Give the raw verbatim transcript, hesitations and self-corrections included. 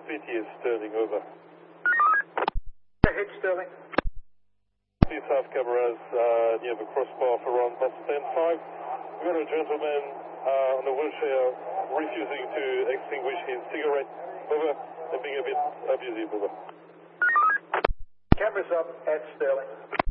P T S Sterling, over. Hit Sterling. These half cameras uh, near the crossbar for around bus stand five. We've got a gentleman uh, on the wheelchair refusing to extinguish his cigarette, over, and being a bit abusive, over. Cameras up at Sterling.